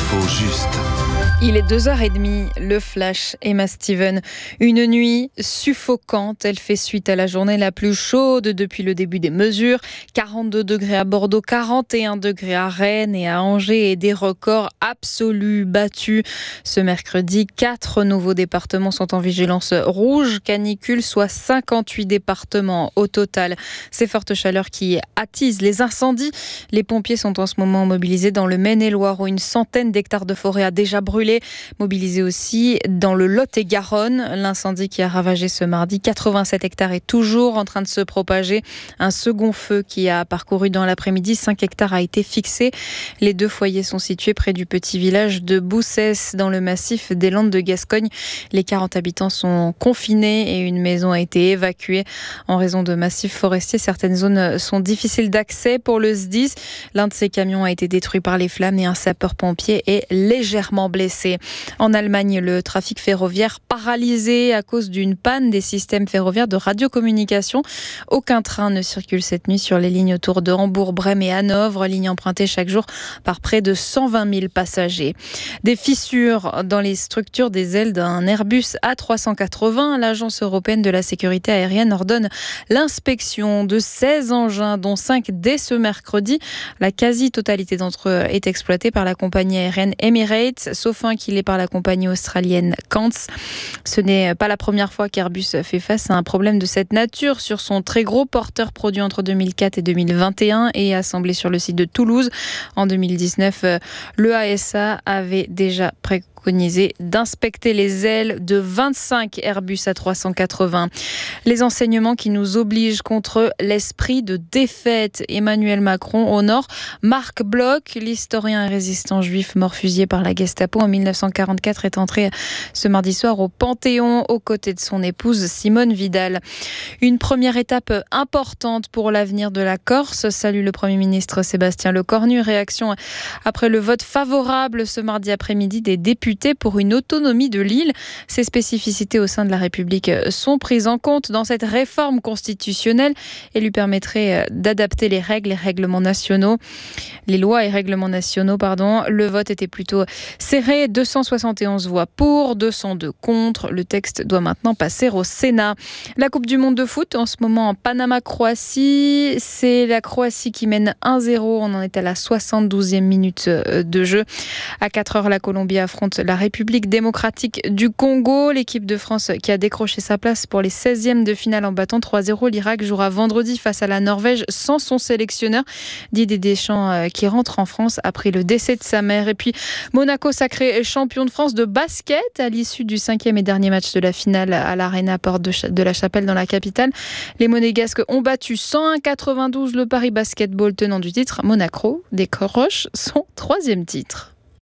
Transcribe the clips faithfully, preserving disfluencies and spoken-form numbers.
L'info juste. Il est deux heures trente, le flash, Emma Steven. Une nuit suffocante, elle fait suite à la journée la plus chaude depuis le début des mesures. quarante-deux degrés à Bordeaux, quarante et un degrés à Rennes et à Angers et des records absolus battus. Ce mercredi, quatre nouveaux départements sont en vigilance rouge canicule, soit cinquante-huit départements au total. Ces fortes chaleurs qui attisent les incendies. Les pompiers sont en ce moment mobilisés dans le Maine-et-Loire où une centaine d'hectares de forêt a déjà brûlé. Mobilisé aussi dans le Lot-et-Garonne. L'incendie qui a ravagé ce mardi quatre-vingt-sept hectares est toujours en train de se propager. Un second feu qui a parcouru dans l'après-midi, cinq hectares a été fixé. Les deux foyers sont situés près du petit village de Boussès dans le massif des Landes de Gascogne. Les quarante habitants sont confinés et une maison a été évacuée. En raison de massifs forestiers, certaines zones sont difficiles d'accès pour le S D I S. L'un de ces camions a été détruit par les flammes et un sapeur-pompier est légèrement blessé. En Allemagne, le trafic ferroviaire paralysé à cause d'une panne des systèmes ferroviaires de radiocommunication. Aucun train ne circule cette nuit sur les lignes autour de Hambourg, Brême et Hanovre, ligne empruntée chaque jour par près de cent vingt mille passagers. Des fissures dans les structures des ailes d'un Airbus A trois cent quatre-vingts. L'Agence européenne de la sécurité aérienne ordonne l'inspection de seize engins, dont cinq dès ce mercredi. La quasi-totalité d'entre eux est exploitée par la compagnie aérienne Emirates, sauf un qu'il est par la compagnie australienne Kants. Ce n'est pas la première fois qu'Airbus fait face à un problème de cette nature sur son très gros porteur produit entre deux mille quatre et deux mille vingt et un et assemblé sur le site de Toulouse. En deux mille dix-neuf, le A S A avait déjà préconisé d'inspecter les ailes de vingt-cinq Airbus A trois cent quatre-vingts. Les enseignements qui nous obligent contre l'esprit de défaite. Emmanuel Macron honore Marc Bloch, l'historien et résistant juif mort fusillé par la Gestapo en mille neuf cent quarante-quatre, est entré ce mardi soir au Panthéon aux côtés de son épouse Simone Vidal. Une première étape importante pour l'avenir de la Corse, salue le Premier ministre Sébastien Lecornu. Réaction après le vote favorable ce mardi après-midi des députés pour une autonomie de l'île. Ces spécificités au sein de la République sont prises en compte dans cette réforme constitutionnelle et lui permettraient d'adapter les règles et règlements nationaux. Les lois et règlements nationaux, pardon. Le vote était plutôt serré, deux cent soixante et onze voix pour, deux cent deux contre. Le texte doit maintenant passer au Sénat. La Coupe du Monde de foot, en ce moment en Panama-Croatie. C'est la Croatie qui mène un zéro. On en est à la soixante-douzième minute de jeu. À quatre heures, la Colombie affronte la République démocratique du Congo. L'équipe de France qui a décroché sa place pour les seizièmes de finale en battant trois zéro. L'Irak jouera vendredi face à la Norvège sans son sélectionneur. Didier Deschamps qui rentre en France après le décès de sa mère. Et puis Monaco sacré champion de France de basket à l'issue du cinquième et dernier match de la finale à l'Arena Porte de la Chapelle dans la capitale. Les Monégasques ont battu cent un à quatre-vingt-douze le Paris Basketball tenant du titre. Monaco décroche son troisième titre.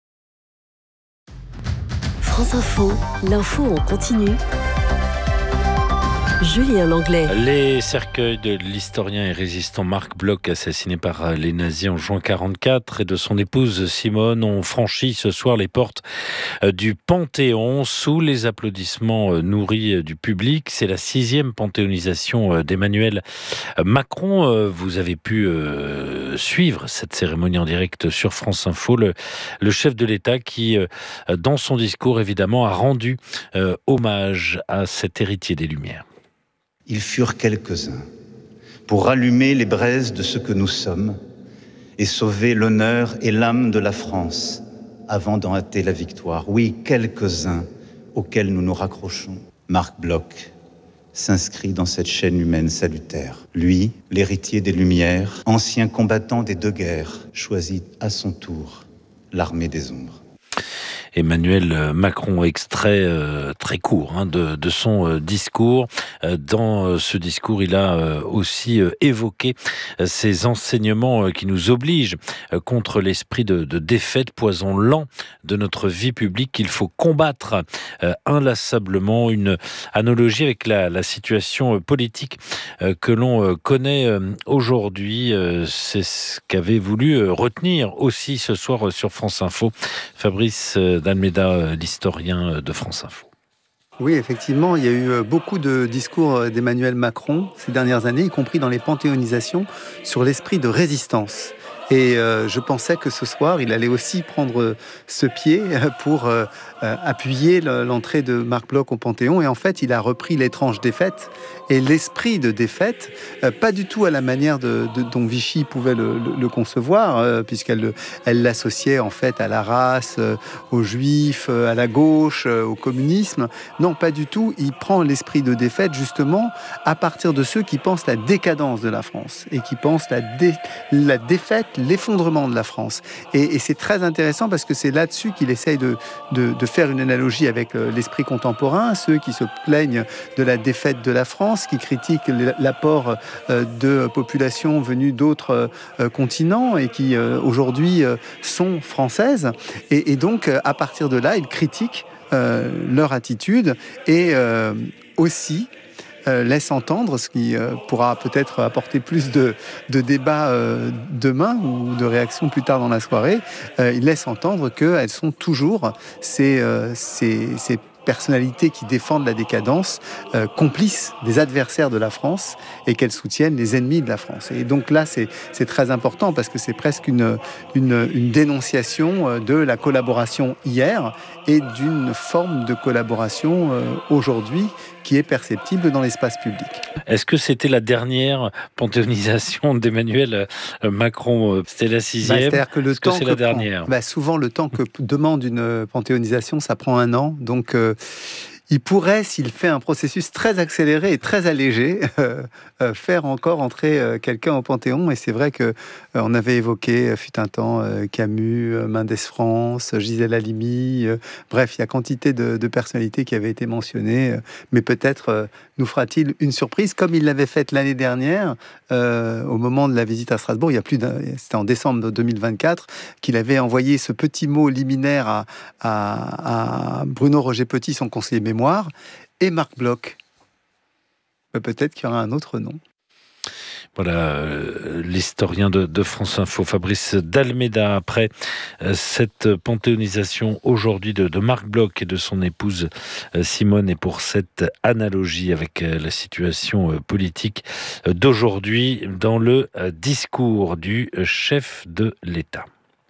France Info, l'info en continu. Julien Langlais. Les cercueils de l'historien et résistant Marc Bloch, assassiné par les nazis en juin quarante-quatre, et de son épouse Simone ont franchi ce soir les portes du Panthéon sous les applaudissements nourris du public. C'est la sixième panthéonisation d'Emmanuel Macron. Vous avez pu suivre cette cérémonie en direct sur France Info. Le, le chef de l'État qui, dans son discours, évidemment, a rendu hommage à cet héritier des Lumières. Ils furent quelques-uns pour rallumer les braises de ce que nous sommes et sauver l'honneur et l'âme de la France avant d'en hâter la victoire. Oui, quelques-uns auxquels nous nous raccrochons. Marc Bloch s'inscrit dans cette chaîne humaine salutaire. Lui, l'héritier des Lumières, ancien combattant des deux guerres, choisit à son tour l'armée des ombres. Emmanuel Macron, extrait euh, très court hein, de, de son euh, discours. Euh, dans euh, ce discours, il a euh, aussi euh, évoqué euh, ces enseignements euh, qui nous obligent euh, contre l'esprit de, de défaite, poison lent de notre vie publique qu'il faut combattre euh, inlassablement. Une analogie avec la, la situation euh, politique euh, que l'on euh, connaît euh, aujourd'hui. Euh, c'est ce qu'avait voulu euh, retenir aussi ce soir euh, sur France Info Fabrice euh, d'Almeida, l'historien de France Info. Oui, effectivement, il y a eu beaucoup de discours d'Emmanuel Macron ces dernières années, y compris dans les panthéonisations, sur l'esprit de résistance. Et euh, je pensais que ce soir, il allait aussi prendre ce pied pour euh, euh, appuyer l'entrée de Marc Bloch au Panthéon. Et en fait, il a repris l'étrange défaite et l'esprit de défaite, euh, pas du tout à la manière de, de, dont Vichy pouvait le, le, le concevoir, euh, puisqu'elle elle l'associait en fait à la race, euh, aux juifs, euh, à la gauche, euh, au communisme. Non, pas du tout. Il prend l'esprit de défaite justement à partir de ceux qui pensent la décadence de la France et qui pensent la, dé, la défaite, l'effondrement de la France. Et, et c'est très intéressant parce que c'est là-dessus qu'il essaye de, de, de faire une analogie avec l'esprit contemporain, ceux qui se plaignent de la défaite de la France, qui critiquent l'apport de populations venues d'autres continents et qui aujourd'hui sont françaises. Et, et donc, à partir de là, ils critiquent euh, leur attitude et euh, aussi Euh, laisse entendre, ce qui euh, pourra peut-être apporter plus de, de débats euh, demain ou de réactions plus tard dans la soirée, euh, il laisse entendre qu'elles sont toujours ces, euh, ces, ces personnalités qui défendent la décadence, euh, complices des adversaires de la France et qu'elles soutiennent les ennemis de la France. Et donc là, c'est, c'est très important parce que c'est presque une, une, une dénonciation de la collaboration hier et d'une forme de collaboration euh, aujourd'hui qui est perceptible dans l'espace public. Est-ce que c'était la dernière panthéonisation d'Emmanuel Macron? C'était la sixième. Bah, c'est-à-dire que le Est-ce temps que c'est que la prend, dernière bah, souvent, le temps que demande une panthéonisation, ça prend un an. Donc, euh, il pourrait, s'il fait un processus très accéléré et très allégé, euh, euh, faire encore entrer euh, quelqu'un au Panthéon. Et c'est vrai que euh, on avait évoqué, euh, fut un temps, euh, Camus, euh, Mendès France, Gisèle Halimi. Euh, bref, il y a quantité de, de personnalités qui avaient été mentionnées. Euh, mais peut-être euh, nous fera-t-il une surprise, comme il l'avait faite l'année dernière, euh, au moment de la visite à Strasbourg. Il y a plus d'un, c'était en décembre deux mille vingt-quatre, qu'il avait envoyé ce petit mot liminaire à, à, à Bruno Roger Petit, son conseiller mémoire, et Marc Bloch. Peut-être qu'il y aura un autre nom. Voilà, euh, l'historien de, de France Info, Fabrice d'Almeida, après euh, cette panthéonisation aujourd'hui de, de Marc Bloch et de son épouse euh, Simone, et pour cette analogie avec euh, la situation euh, politique euh, d'aujourd'hui dans le euh, discours du euh, chef de l'État.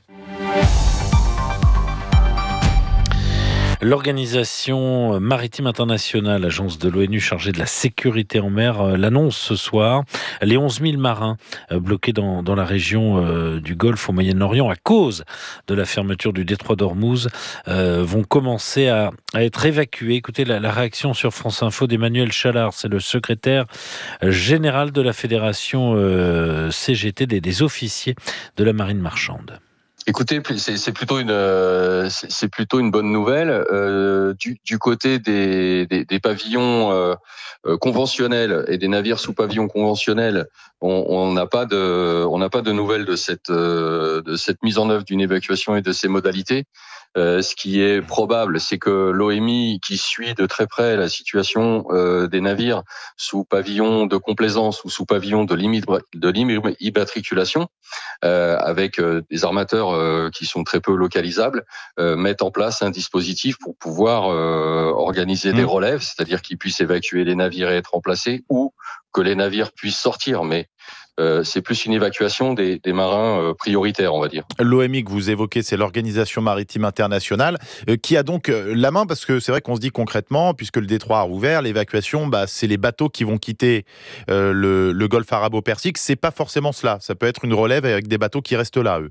L'Organisation maritime internationale, agence de l'ONU chargée de la sécurité en mer, l'annonce ce soir. Les onze mille marins bloqués dans, dans la région euh, du Golfe au Moyen-Orient à cause de la fermeture du détroit d'Ormuz euh, vont commencer à, à être évacués. Écoutez la, la réaction sur France Info d'Emmanuel Chalard, c'est le secrétaire général de la Fédération euh, C G T des, des officiers de la marine marchande. Écoutez, c'est, c'est plutôt une, c'est, c'est plutôt une bonne nouvelle. Euh, du, du côté des, des, des pavillons euh, conventionnels et des navires sous pavillon conventionnels, on n'a pas de, on n'a pas de nouvelles de cette, de cette mise en œuvre d'une évacuation et de ses modalités. Euh, ce qui est probable, c'est que l'O M I, qui suit de très près la situation euh, des navires sous pavillon de complaisance ou sous pavillon de l'immatriculation, euh, avec euh, des armateurs euh, qui sont très peu localisables, euh, mettent en place un dispositif pour pouvoir euh, organiser mmh. des relèves, c'est-à-dire qu'ils puissent évacuer les navires et être remplacés, ou que les navires puissent sortir. Mais Euh, c'est plus une évacuation des, des marins euh, prioritaires, on va dire. L'O M I que vous évoquez, c'est l'Organisation maritime internationale, euh, qui a donc euh, la main, parce que c'est vrai qu'on se dit concrètement, puisque le détroit a rouvert, l'évacuation, bah, c'est les bateaux qui vont quitter euh, le, le golfe arabo-persique. C'est pas forcément cela. Ça peut être une relève avec des bateaux qui restent là, eux.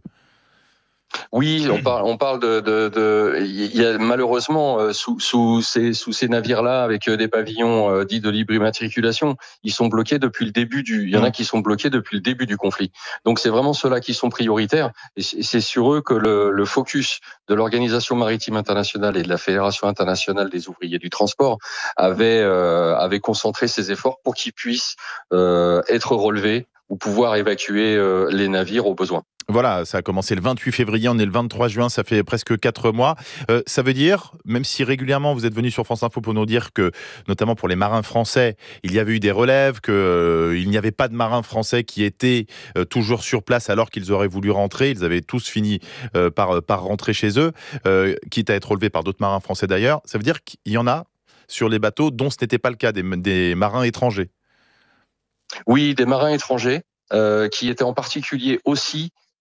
Oui, on parle, on parle de, de, de, il y a malheureusement euh, sous, sous ces, sous ces navires-là avec euh, des pavillons euh, dits de libre immatriculation, ils sont bloqués depuis le début du, il y en a qui sont bloqués depuis le début du conflit. Donc c'est vraiment ceux-là qui sont prioritaires et c'est sur eux que le, le focus de l'Organisation maritime internationale et de la Fédération internationale des ouvriers du transport avait, euh, avait concentré ses efforts pour qu'ils puissent euh, être relevés ou pouvoir évacuer euh, les navires au besoin. Voilà, ça a commencé le vingt-huit février, on est le vingt-trois juin, ça fait presque quatre mois. Euh, ça veut dire, même si régulièrement vous êtes venu sur France Info pour nous dire que, notamment pour les marins français, il y avait eu des relèves, qu'il euh, n'y avait pas de marins français qui étaient euh, toujours sur place alors qu'ils auraient voulu rentrer, ils avaient tous fini euh, par, par rentrer chez eux, euh, quitte à être relevés par d'autres marins français d'ailleurs. Ça veut dire qu'il y en a sur les bateaux dont ce n'était pas le cas, des, des marins étrangers. Oui, des marins étrangers, euh, qui étaient en particulier aussi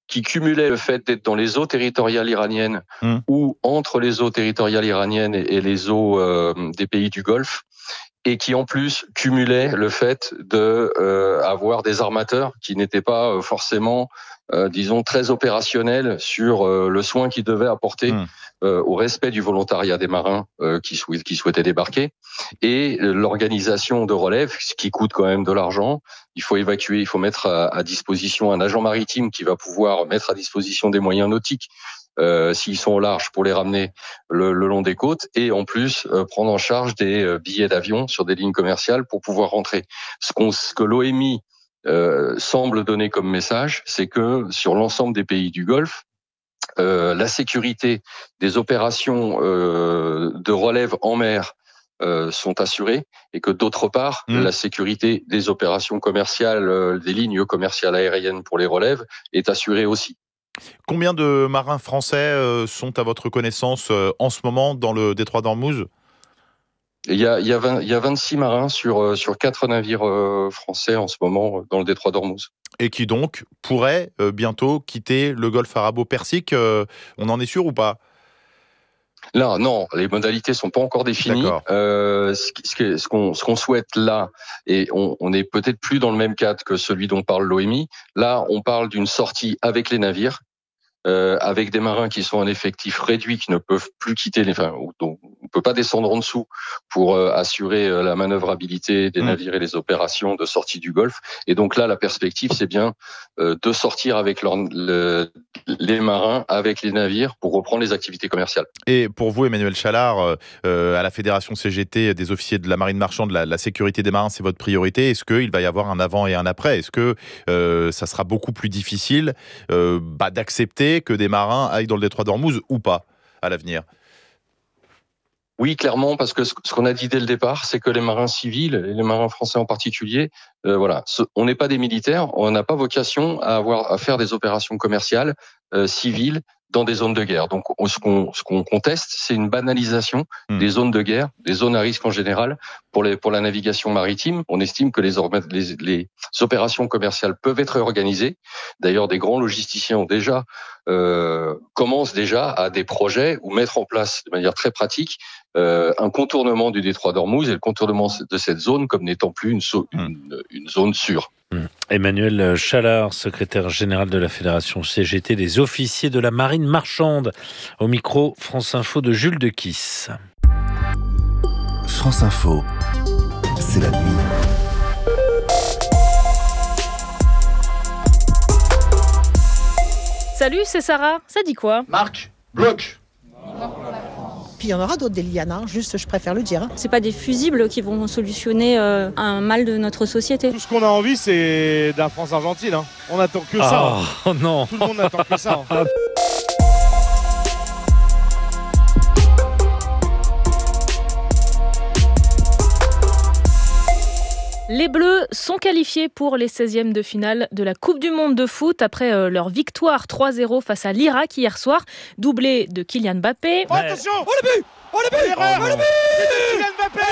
qui cumulait le fait d'être dans les eaux territoriales iraniennes mmh. ou entre les eaux territoriales iraniennes et, et les eaux euh, des pays du Golfe, et qui en plus cumulait le fait de euh, avoir des armateurs qui n'étaient pas euh, forcément, euh, disons, très opérationnels sur euh, le soin qu'ils devaient apporter mmh. euh, au respect du volontariat des marins euh, qui, sou- qui souhaitaient débarquer, et l'organisation de relève, ce qui coûte quand même de l'argent. Il faut évacuer, il faut mettre à, à disposition un agent maritime qui va pouvoir mettre à disposition des moyens nautiques Euh, s'ils sont au large pour les ramener le, le long des côtes, et en plus euh, prendre en charge des euh, billets d'avion sur des lignes commerciales pour pouvoir rentrer. Ce, qu'on, ce que l'O M I euh, semble donner comme message, c'est que sur l'ensemble des pays du Golfe, euh, la sécurité des opérations euh, de relève en mer euh, sont assurées, et que d'autre part, mmh. la sécurité des opérations commerciales, euh, des lignes commerciales aériennes pour les relèves est assurée aussi. Combien de marins français euh, sont à votre connaissance euh, en ce moment dans le détroit d'Ormuz ? Il y a, il y a, vingt, il y a vingt-six marins sur, sur quatre navires euh, français en ce moment dans le détroit d'Ormuz. Et qui donc pourraient euh, bientôt quitter le golfe arabo-persique. Euh, on en est sûr ou pas ? Là, non, les modalités sont pas encore définies. Euh, ce, ce, ce, qu'on, ce qu'on souhaite là, et on, on est peut-être plus dans le même cadre que celui dont parle l'O M I. Là, on parle d'une sortie avec les navires, euh, avec des marins qui sont en effectif réduit, qui ne peuvent plus quitter les. Enfin, on ne peut pas descendre en dessous pour euh, assurer euh, la manœuvrabilité des mmh. navires et les opérations de sortie du Golfe. Et donc là, la perspective, c'est bien euh, de sortir avec leur, le, les marins, avec les navires, pour reprendre les activités commerciales. Et pour vous, Emmanuel Chalard, euh, à la Fédération C G T des officiers de la marine marchande, la, la sécurité des marins, c'est votre priorité. Est-ce qu'il va y avoir un avant et un après ? Est-ce que euh, ça sera beaucoup plus difficile euh, bah, d'accepter que des marins aillent dans le détroit d'Ormuz ou pas à l'avenir ? Oui, clairement, parce que ce qu'on a dit dès le départ, c'est que les marins civils, et les marins français en particulier, euh, voilà, ce, on n'est pas des militaires, on n'a pas vocation à avoir à faire des opérations commerciales euh, civiles dans des zones de guerre. Donc, on, ce, qu'on, ce qu'on conteste, c'est une banalisation mmh. des zones de guerre, des zones à risque en général pour les pour la navigation maritime. On estime que les, les, les opérations commerciales peuvent être organisées. D'ailleurs, des grands logisticiens ont déjà euh, commencent déjà à des projets ou mettre en place de manière très pratique euh, un contournement du détroit d'Ormuz et le contournement de cette zone comme n'étant plus une, so- mmh. une, une zone sûre. Emmanuel Chalard, secrétaire général de la Fédération C G T des officiers de la marine marchande, au micro France Info de Jules de Kiss. France Info, c'est la nuit. Salut, c'est Sarah. Ça dit quoi ? Marc, bloc. Puis il y en aura d'autres des lianes, hein. Juste je préfère le dire. C'est pas des fusibles qui vont solutionner euh, un mal de notre société. Tout ce qu'on a envie, c'est de la France-Argentine. Hein. On n'attend que ça. Oh, hein. oh non. Tout le monde n'attend que ça. Hein. Les Bleus sont qualifiés pour les seizièmes de finale de la Coupe du Monde de foot après euh, leur victoire trois zéro face à l'Irak hier soir, doublé de Kylian Mbappé. Oh, attention, oh le but, oh le but, l'erreur, oh, le but, Kylian Mbappé.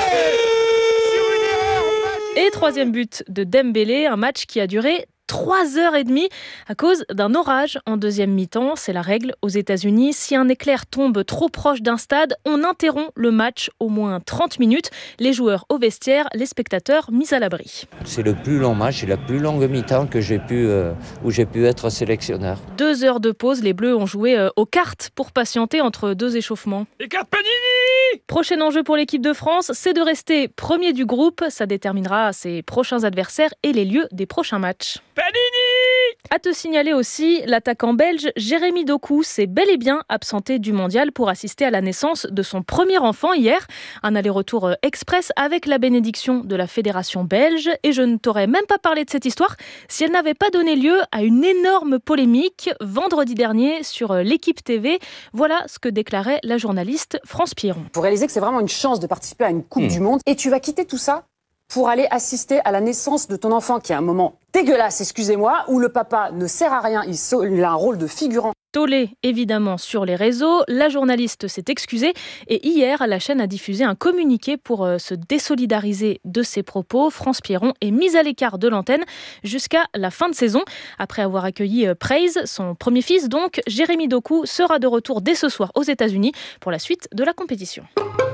Et troisième but de Dembélé, un match qui a duré trois heures trente à cause d'un orage en deuxième mi-temps. C'est la règle aux États-Unis. Si un éclair tombe trop proche d'un stade, on interrompt le match au moins trente minutes. Les joueurs au vestiaire, les spectateurs mis à l'abri. C'est le plus long match et la plus longue mi-temps que j'ai pu, euh, où j'ai pu être sélectionneur. Deux heures de pause, les Bleus ont joué euh, aux cartes pour patienter entre deux échauffements. Les cartes Panini! Prochain enjeu pour l'équipe de France, c'est de rester premier du groupe. Ça déterminera ses prochains adversaires et les lieux des prochains matchs. Panini! À te signaler aussi, l'attaquant belge Jérémy Doku s'est bel et bien absenté du mondial pour assister à la naissance de son premier enfant hier. Un aller-retour express avec la bénédiction de la fédération belge. Et je ne t'aurais même pas parlé de cette histoire si elle n'avait pas donné lieu à une énorme polémique vendredi dernier sur l'Équipe T V. Voilà ce que déclarait la journaliste France Pierron. Pour réaliser que c'est vraiment une chance de participer à une Coupe mmh. du Monde et tu vas quitter tout ça pour aller assister à la naissance de ton enfant, qui est un moment dégueulasse, excusez-moi, où le papa ne sert à rien, il, so- il a un rôle de figurant. Tollé évidemment sur les réseaux, la journaliste s'est excusée et hier la chaîne a diffusé un communiqué pour euh, se désolidariser de ses propos. France Pierron est mise à l'écart de l'antenne jusqu'à la fin de saison. Après avoir accueilli euh, Praise, son premier fils donc, Jérémy Doku sera de retour dès ce soir aux États-Unis pour la suite de la compétition.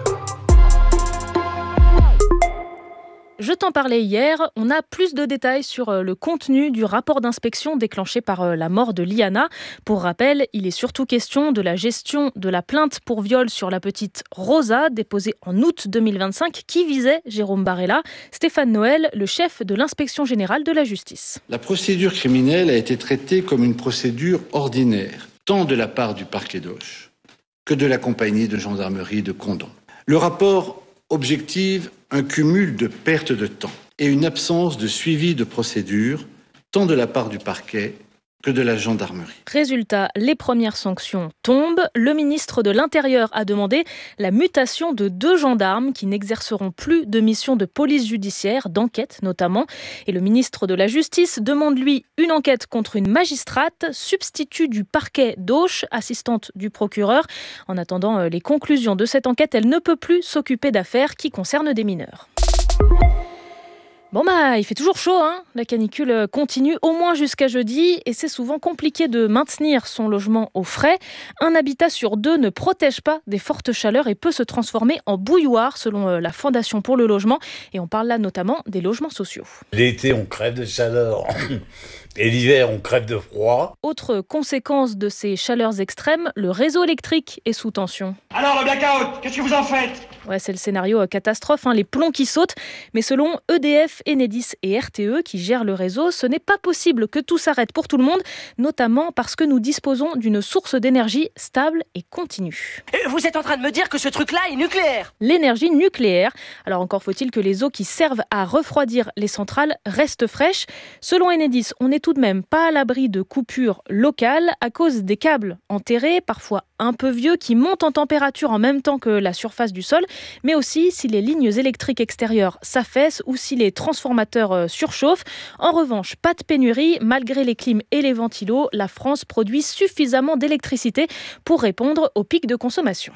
Je t'en parlais hier, on a plus de détails sur le contenu du rapport d'inspection déclenché par la mort de Liana. Pour rappel, il est surtout question de la gestion de la plainte pour viol sur la petite Rosa, déposée en août deux mille vingt-cinq, qui visait Jérôme Barella. Stéphane Noël, le chef de l'inspection générale de la justice. La procédure criminelle a été traitée comme une procédure ordinaire, tant de la part du parquet d'Auch que de la compagnie de gendarmerie de Condom. Le rapport objective un cumul de pertes de temps et une absence de suivi de procédure, tant de la part du parquet que de la gendarmerie. Résultat, les premières sanctions tombent. Le ministre de l'Intérieur a demandé la mutation de deux gendarmes qui n'exerceront plus de mission de police judiciaire, d'enquête notamment. Et le ministre de la Justice demande lui une enquête contre une magistrate, substitut du parquet d'Auch, assistante du procureur. En attendant les conclusions de cette enquête, elle ne peut plus s'occuper d'affaires qui concernent des mineurs. Bon bah, il fait toujours chaud, hein. La canicule continue au moins jusqu'à jeudi et c'est souvent compliqué de maintenir son logement au frais. Un habitat sur deux ne protège pas des fortes chaleurs et peut se transformer en bouilloire selon la Fondation pour le logement. Et on parle là notamment des logements sociaux. L'été, on crève de chaleur et l'hiver, on crève de froid. Autre conséquence de ces chaleurs extrêmes, le réseau électrique est sous tension. Alors le blackout, qu'est-ce que vous en faites ? Ouais, c'est le scénario catastrophe, hein, les plombs qui sautent. Mais selon E D F, Enedis et R T E qui gèrent le réseau, ce n'est pas possible que tout s'arrête pour tout le monde, notamment parce que nous disposons d'une source d'énergie stable et continue. Vous êtes en train de me dire que ce truc-là est nucléaire ? L'énergie nucléaire. Alors encore faut-il que les eaux qui servent à refroidir les centrales restent fraîches. Selon Enedis, on n'est tout de même pas à l'abri de coupures locales à cause des câbles enterrés, parfois un peu vieux, qui montent en température en même temps que la surface du sol, mais aussi si les lignes électriques extérieures s'affaissent ou si les transformateurs surchauffent. En revanche, pas de pénurie. Malgré les clims et les ventilos, la France produit suffisamment d'électricité pour répondre aux pics de consommation.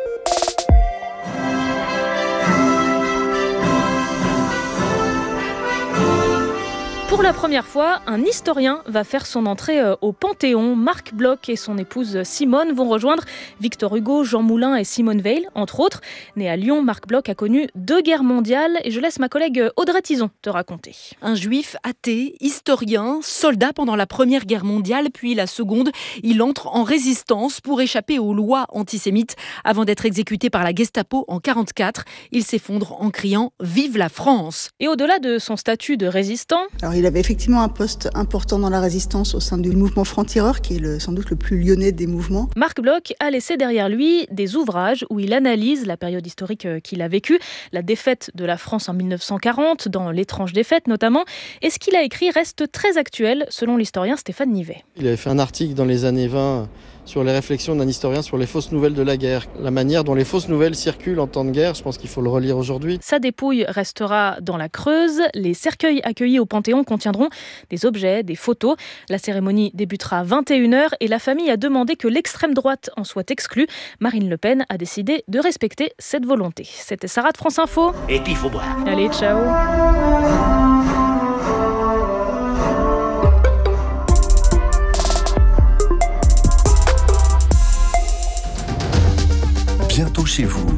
Pour la première fois, un historien va faire son entrée au Panthéon. Marc Bloch et son épouse Simone vont rejoindre Victor Hugo, Jean Moulin et Simone Veil, entre autres. Né à Lyon, Marc Bloch a connu deux guerres mondiales et je laisse ma collègue Audrey Tison te raconter. Un juif athée, historien, soldat pendant la Première Guerre mondiale, puis la Seconde. Il entre en résistance pour échapper aux lois antisémites avant d'être exécuté par la Gestapo en quarante-quatre. Il s'effondre en criant « Vive la France !» Et au-delà de son statut de résistant... Alors, il avait effectivement un poste important dans la résistance au sein du mouvement franc-tireur, qui est le, sans doute le plus lyonnais des mouvements. Marc Bloch a laissé derrière lui des ouvrages où il analyse la période historique qu'il a vécue, la défaite de la France en mille neuf cent quarante, dans L'étrange défaite notamment. Et ce qu'il a écrit reste très actuel, selon l'historien Stéphane Nivet. Il avait fait un article dans les années vingt sur les réflexions d'un historien sur les fausses nouvelles de la guerre. La manière dont les fausses nouvelles circulent en temps de guerre, je pense qu'il faut le relire aujourd'hui. Sa dépouille restera dans la Creuse. Les cercueils accueillis au Panthéon contiendront des objets, des photos. La cérémonie débutera à vingt et une heures et la famille a demandé que l'extrême droite en soit exclue. Marine Le Pen a décidé de respecter cette volonté. C'était Sarah de France Info. Et puis il faut boire. Allez, ciao. Bientôt chez vous.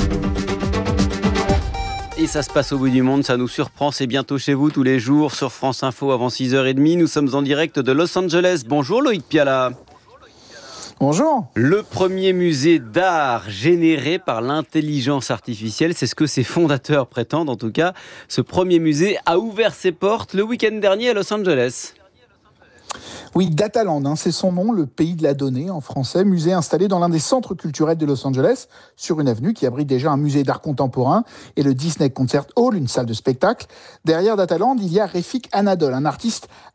Et ça se passe au bout du monde, ça nous surprend, c'est bientôt chez vous tous les jours sur France Info avant six heures trente. Nous sommes en direct de Los Angeles. Bonjour Loïc Piala. Bonjour. Le premier musée d'art généré par l'intelligence artificielle, c'est ce que ses fondateurs prétendent en tout cas. Ce premier musée a ouvert ses portes le week-end dernier à Los Angeles. Oui, Dataland, hein, c'est son nom, le pays de la donnée en français, musée installé dans l'un des centres culturels de Los Angeles, sur une avenue qui abrite déjà un musée d'art contemporain et le Disney Concert Hall, une salle de spectacle. Derrière Dataland, il y a Refik Anadol, un artiste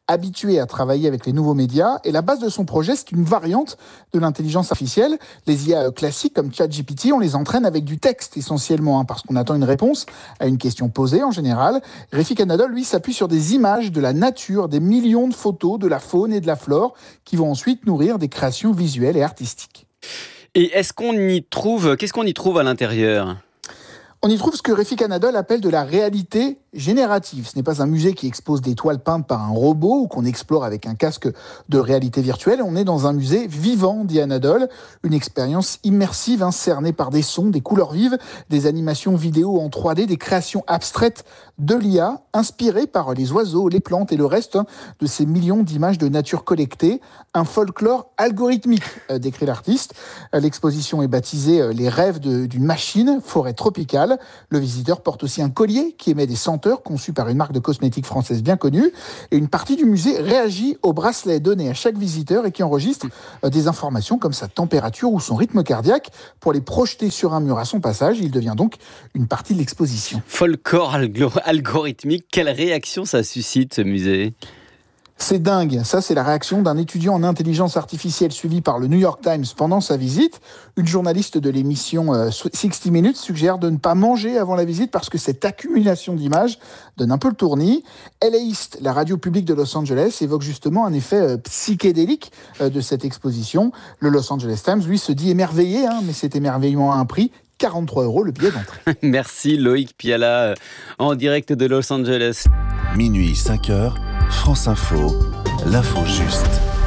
habitué à travailler avec les nouveaux médias. Et la base de son projet, c'est une variante de l'intelligence artificielle. Les I A classiques comme ChatGPT, on les entraîne avec du texte essentiellement, hein, parce qu'on attend une réponse à une question posée en général. Refik Anadol, lui, s'appuie sur des images de la nature, des millions de photos de la faune et de la flore qui vont ensuite nourrir des créations visuelles et artistiques. Et est-ce qu'on y trouve, qu'est-ce qu'on y trouve à l'intérieur ? On y trouve ce que Refik Anadol appelle de la réalité générative. Ce n'est pas un musée qui expose des toiles peintes par un robot ou qu'on explore avec un casque de réalité virtuelle. On est dans un musée vivant, dit Anadol. Une expérience immersive, hein, cernée par des sons, des couleurs vives, des animations vidéo en trois D, des créations abstraites de l'I A, inspirées par les oiseaux, les plantes et le reste hein, de ces millions d'images de nature collectées. Un folklore algorithmique, euh, décrit l'artiste. L'exposition est baptisée euh, « Les rêves de, d'une machine, forêt tropicale ». Le visiteur porte aussi un collier qui émet des senteurs conçu par une marque de cosmétiques française bien connue. Et une partie du musée réagit aux bracelets donnés à chaque visiteur et qui enregistre euh, des informations comme sa température ou son rythme cardiaque pour les projeter sur un mur à son passage. Il devient donc une partie de l'exposition. Folklore algorithmique, quelle réaction ça suscite ce musée ? C'est dingue, ça c'est la réaction d'un étudiant en intelligence artificielle suivi par le New York Times pendant sa visite. Une journaliste de l'émission euh, sixty minutes suggère de ne pas manger avant la visite parce que cette accumulation d'images donne un peu le tournis. L A East, la radio publique de Los Angeles, évoque justement un effet euh, psychédélique euh, de cette exposition. Le Los Angeles Times, lui, se dit émerveillé, hein, mais cet émerveillement a un prix. quarante-trois euros le billet d'entrée. Merci Loïc Piala, en direct de Los Angeles. Minuit, cinq heures, France Info, l'info juste.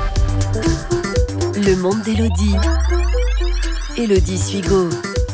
Le monde d'Élodie. Élodie Suigo.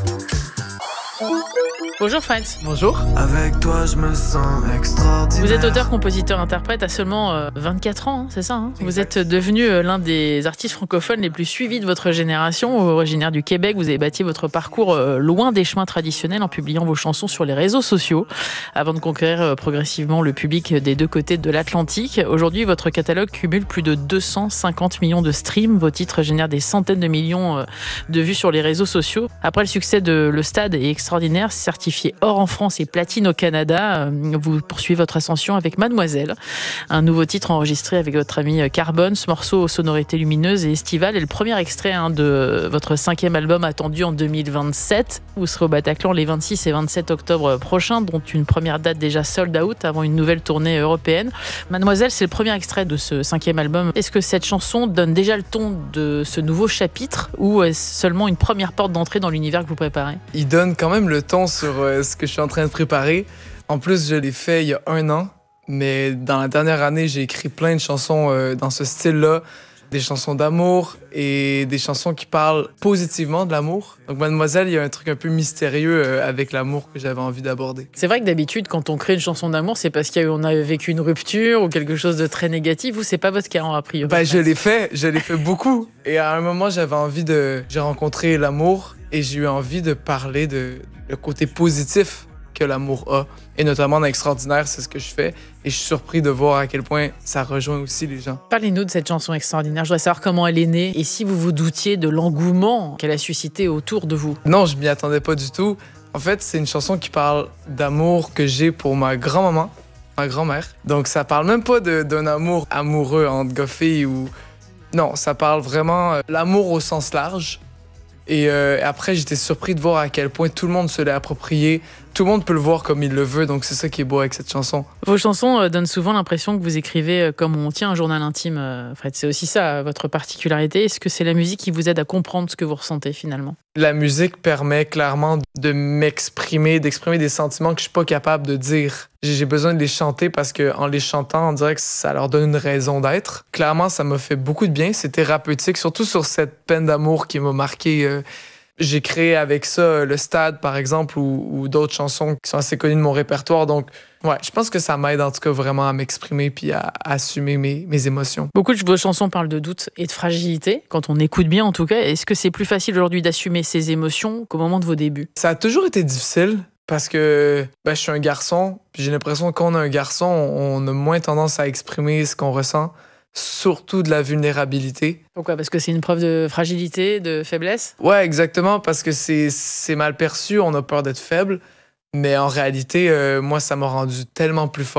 Bonjour Fred. Bonjour. Avec toi, je me sens extraordinaire. Vous êtes auteur, compositeur, interprète à seulement euh, vingt-quatre ans, hein, c'est ça hein Vous êtes devenu euh, l'un des artistes francophones les plus suivis de votre génération. Originaire du Québec, vous avez bâti votre parcours euh, loin des chemins traditionnels en publiant vos chansons sur les réseaux sociaux avant de conquérir euh, progressivement le public des deux côtés de l'Atlantique. Aujourd'hui, votre catalogue cumule plus de deux cent cinquante millions de streams. Vos titres génèrent des centaines de millions euh, de vues sur les réseaux sociaux. Après le succès de Le Stade et Extraordinaire, certifié or en France et platine au Canada, vous poursuivez votre ascension avec Mademoiselle, un nouveau titre enregistré avec votre ami Carbone. Ce morceau aux sonorités lumineuses et estivales est le premier extrait hein, de votre cinquième album attendu en deux mille vingt-sept. Vous serez au Bataclan les vingt-six et vingt-sept octobre prochains, dont une première date déjà sold out avant une nouvelle tournée européenne. Mademoiselle, c'est le premier extrait de ce cinquième album. Est-ce que cette chanson donne déjà le ton de ce nouveau chapitre ou est-ce seulement une première porte d'entrée dans l'univers que vous préparez ? Il donne quand même le ton sur euh, ce que je suis en train de préparer. En plus, je l'ai fait il y a un an, mais dans la dernière année, j'ai écrit plein de chansons euh, dans ce style-là. Des chansons d'amour et des chansons qui parlent positivement de l'amour. Donc Mademoiselle, il y a un truc un peu mystérieux euh, avec l'amour que j'avais envie d'aborder. C'est vrai que d'habitude, quand on crée une chanson d'amour, c'est parce qu'on a vécu une rupture ou quelque chose de très négatif. Vous, c'est pas votre cas, a priori. Ben, je l'ai fait, je l'ai fait beaucoup. Et à un moment, j'avais envie de... J'ai rencontré l'amour et j'ai eu envie de parler de le côté positif que l'amour a. Et notamment dans Extraordinaire, c'est ce que je fais. Et je suis surpris de voir à quel point ça rejoint aussi les gens. Parlez-nous de cette chanson Extraordinaire. Je voudrais savoir comment elle est née et si vous vous doutiez de l'engouement qu'elle a suscité autour de vous. Non, je m'y attendais pas du tout. En fait, c'est une chanson qui parle d'amour que j'ai pour ma grand-maman, ma grand-mère. Donc ça parle même pas de, d'un amour amoureux entre gars-filles ou... Non, ça parle vraiment de l'amour au sens large. Et euh, après, j'étais surpris de voir à quel point tout le monde se l'est approprié. Tout le monde peut le voir comme il le veut, donc c'est ça qui est beau avec cette chanson. Vos chansons euh, donnent souvent l'impression que vous écrivez euh, comme on tient un journal intime. Euh, Fred, c'est aussi ça, euh, votre particularité. Est-ce que c'est la musique qui vous aide à comprendre ce que vous ressentez finalement ? La musique permet clairement de m'exprimer, d'exprimer des sentiments que je suis pas capable de dire. J'ai besoin de les chanter parce qu'en les chantant, on dirait que ça leur donne une raison d'être. Clairement, ça m'a fait beaucoup de bien. C'est thérapeutique, surtout sur cette peine d'amour qui m'a marqué. Euh, J'ai créé avec ça Le Stade, par exemple, ou, ou d'autres chansons qui sont assez connues de mon répertoire. Donc, ouais, je pense que ça m'aide en tout cas vraiment à m'exprimer puis à, à assumer mes, mes émotions. Beaucoup de vos chansons parlent de doute et de fragilité, quand on écoute bien en tout cas. Est-ce que c'est plus facile aujourd'hui d'assumer ces émotions qu'au moment de vos débuts ? Ça a toujours été difficile parce que ben, je suis un garçon. Puis j'ai l'impression que quand on est un garçon, on a moins tendance à exprimer ce qu'on ressent. Surtout de la vulnérabilité. Pourquoi ? Parce que c'est une preuve de fragilité, de faiblesse ? Ouais, exactement, parce que c'est, c'est mal perçu, on a peur d'être faible, mais en réalité, euh, moi, ça m'a rendu tellement plus fort.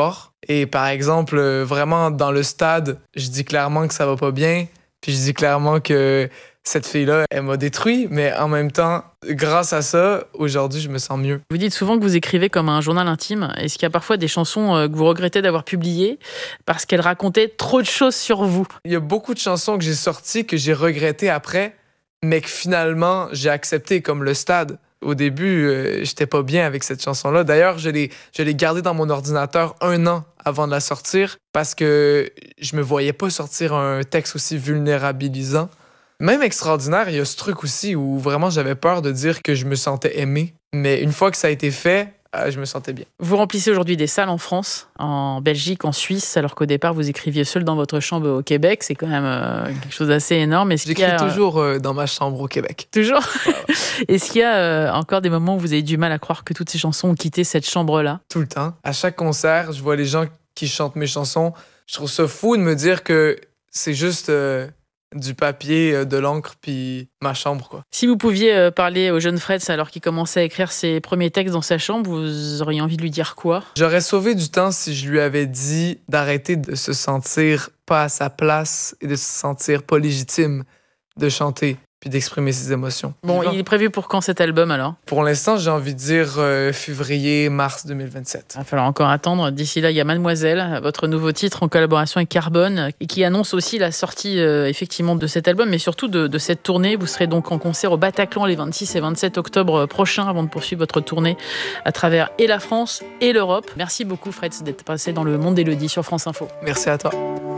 Et par exemple, euh, vraiment dans le stade, je dis clairement que ça va pas bien, puis je dis clairement que cette fille-là, elle m'a détruit, mais en même temps, grâce à ça, aujourd'hui, je me sens mieux. Vous dites souvent que vous écrivez comme un journal intime. Est-ce qu'il y a parfois des chansons que vous regrettez d'avoir publiées parce qu'elles racontaient trop de choses sur vous? Il y a beaucoup de chansons que j'ai sorties que j'ai regrettées après, mais que finalement, j'ai accepté, comme Le Stade. Au début, euh, j'étais pas bien avec cette chanson-là. D'ailleurs, je l'ai, je l'ai gardée dans mon ordinateur un an avant de la sortir parce que je me voyais pas sortir un texte aussi vulnérabilisant. Même Extraordinaire, il y a ce truc aussi où vraiment j'avais peur de dire que je me sentais aimé. Mais une fois que ça a été fait, euh, je me sentais bien. Vous remplissez aujourd'hui des salles en France, en Belgique, en Suisse, alors qu'au départ, vous écriviez seul dans votre chambre au Québec. C'est quand même euh, quelque chose d'assez énorme. Est-ce J'écris qu'il y a... toujours euh, dans ma chambre au Québec. Toujours ouais, ouais. Est-ce qu'il y a euh, encore des moments où vous avez du mal à croire que toutes ces chansons ont quitté cette chambre-là? Tout le temps. À chaque concert, je vois les gens qui chantent mes chansons. Je trouve ça fou de me dire que c'est juste... Euh, du papier, de l'encre, puis ma chambre, quoi. Si vous pouviez parler au jeune Fred alors qu'il commençait à écrire ses premiers textes dans sa chambre, vous auriez envie de lui dire quoi? J'aurais sauvé du temps si je lui avais dit d'arrêter de se sentir pas à sa place et de se sentir pas légitime de chanter puis d'exprimer ses émotions. Bon, il est prévu pour quand cet album alors? Pour l'instant, j'ai envie de dire euh, février, mars deux mille vingt-sept. Il va falloir encore attendre. D'ici là, il y a Mademoiselle, votre nouveau titre en collaboration avec Carbone, et qui annonce aussi la sortie euh, effectivement de cet album, mais surtout de, de cette tournée. Vous serez donc en concert au Bataclan les vingt-six et vingt-sept octobre prochains avant de poursuivre votre tournée à travers et la France et l'Europe. Merci beaucoup Fred d'être passé dans le Monde d'Élodie sur France Info. Merci à toi.